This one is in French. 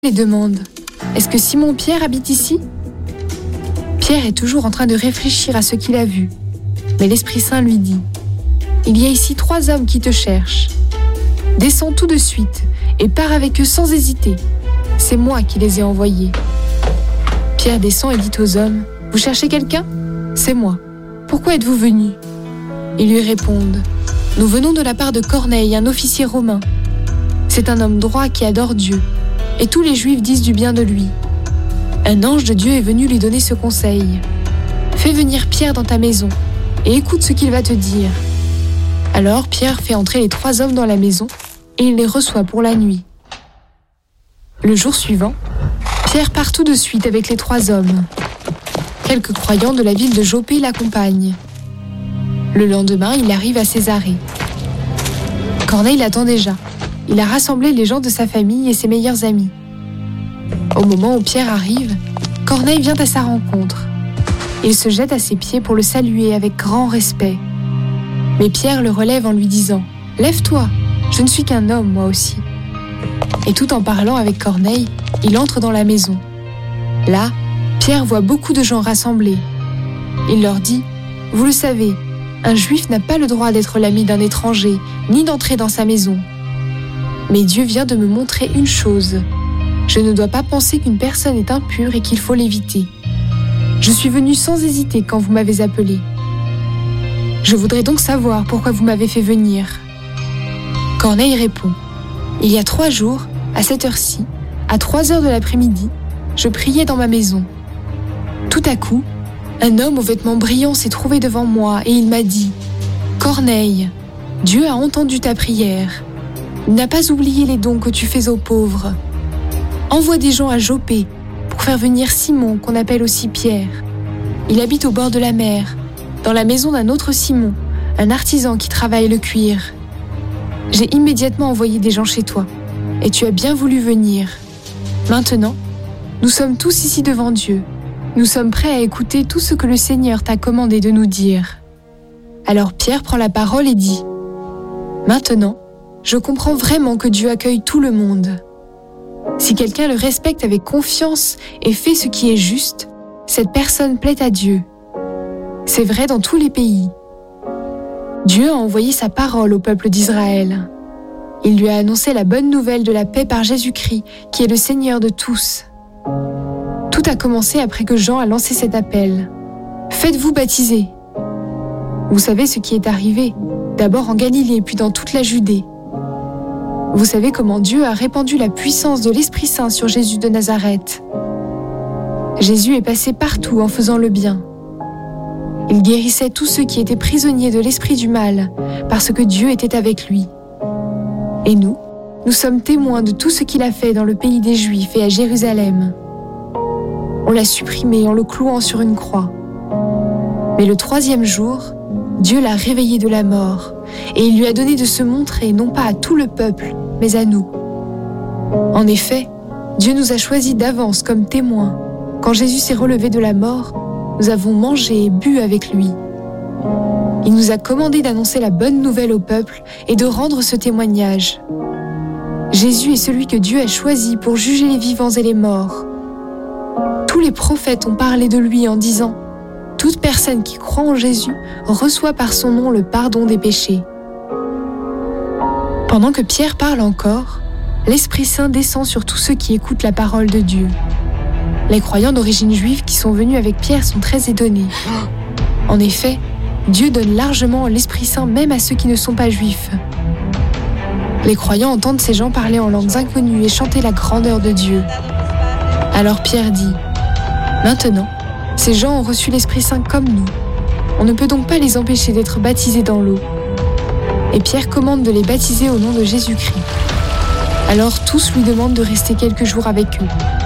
Les demande « Est-ce que Simon-Pierre habite ici ?» Pierre est toujours en train de réfléchir à ce qu'il a vu. Mais l'Esprit Saint lui dit « Il y a ici 3 hommes qui te cherchent. Descends tout de suite et pars avec eux sans hésiter. C'est moi qui les ai envoyés. » Pierre descend et dit aux hommes « Vous cherchez quelqu'un ? C'est moi. Pourquoi êtes-vous venus ?» Ils lui répondent « Nous venons de la part de Corneille, un officier romain. C'est un homme droit qui adore Dieu. Et tous les Juifs disent du bien de lui. Un ange de Dieu est venu lui donner ce conseil. Fais venir Pierre dans ta maison et écoute ce qu'il va te dire. Alors Pierre fait entrer les 3 hommes dans la maison et il les reçoit pour la nuit. Le jour suivant, Pierre part tout de suite avec les 3 hommes. Quelques croyants de la ville de Jopé l'accompagnent. Le lendemain, il arrive à Césarée. Corneille l'attend déjà. Il a rassemblé les gens de sa famille et ses meilleurs amis. Au moment où Pierre arrive, Corneille vient à sa rencontre. Il se jette à ses pieds pour le saluer avec grand respect. Mais Pierre le relève en lui disant « Lève-toi, je ne suis qu'un homme, moi aussi. » Et tout en parlant avec Corneille, il entre dans la maison. Là, Pierre voit beaucoup de gens rassemblés. Il leur dit « Vous le savez, un juif n'a pas le droit d'être l'ami d'un étranger, ni d'entrer dans sa maison. Mais Dieu vient de me montrer une chose. Je ne dois pas penser qu'une personne est impure et qu'il faut l'éviter. Je suis venu sans hésiter quand vous m'avez appelé. Je voudrais donc savoir pourquoi vous m'avez fait venir. » Corneille répond « Il y a 3 jours, à cette heure-ci, à 3 heures de l'après-midi, je priais dans ma maison. Tout à coup, un homme aux vêtements brillants s'est trouvé devant moi et il m'a dit « Corneille, Dieu a entendu ta prière. Il n'a pas oublié les dons que tu fais aux pauvres. Envoie des gens à Jopé pour faire venir Simon, qu'on appelle aussi Pierre. Il habite au bord de la mer, dans la maison d'un autre Simon, un artisan qui travaille le cuir. J'ai immédiatement envoyé des gens chez toi, et tu as bien voulu venir. Maintenant, nous sommes tous ici devant Dieu. Nous sommes prêts à écouter tout ce que le Seigneur t'a commandé de nous dire. » Alors Pierre prend la parole et dit « Maintenant, je comprends vraiment que Dieu accueille tout le monde. Si quelqu'un le respecte avec confiance et fait ce qui est juste, cette personne plaît à Dieu. C'est vrai dans tous les pays. Dieu a envoyé sa parole au peuple d'Israël. Il lui a annoncé la bonne nouvelle de la paix par Jésus-Christ, qui est le Seigneur de tous. Tout a commencé après que Jean a lancé cet appel. Faites-vous baptiser. Vous savez ce qui est arrivé, d'abord en Galilée puis dans toute la Judée. Vous savez comment Dieu a répandu la puissance de l'Esprit Saint sur Jésus de Nazareth. Jésus est passé partout en faisant le bien. Il guérissait tous ceux qui étaient prisonniers de l'esprit du mal, parce que Dieu était avec lui. Et nous sommes témoins de tout ce qu'il a fait dans le pays des Juifs et à Jérusalem. On l'a supprimé en le clouant sur une croix. Mais le 3e jour, Dieu l'a réveillé de la mort, et il lui a donné de se montrer non pas à tout le peuple, mais à nous. En effet, Dieu nous a choisis d'avance comme témoins. Quand Jésus s'est relevé de la mort, nous avons mangé et bu avec lui. Il nous a commandé d'annoncer la bonne nouvelle au peuple et de rendre ce témoignage. Jésus est celui que Dieu a choisi pour juger les vivants et les morts. Tous les prophètes ont parlé de lui en disant « Toute personne qui croit en Jésus reçoit par son nom le pardon des péchés. » Pendant que Pierre parle encore, l'Esprit Saint descend sur tous ceux qui écoutent la parole de Dieu. Les croyants d'origine juive qui sont venus avec Pierre sont très étonnés. En effet, Dieu donne largement l'Esprit Saint même à ceux qui ne sont pas juifs. Les croyants entendent ces gens parler en langues inconnues et chanter la grandeur de Dieu. Alors Pierre dit « Maintenant, ces gens ont reçu l'Esprit Saint comme nous. On ne peut donc pas les empêcher d'être baptisés dans l'eau. » Et Pierre commande de les baptiser au nom de Jésus-Christ. Alors tous lui demandent de rester quelques jours avec eux.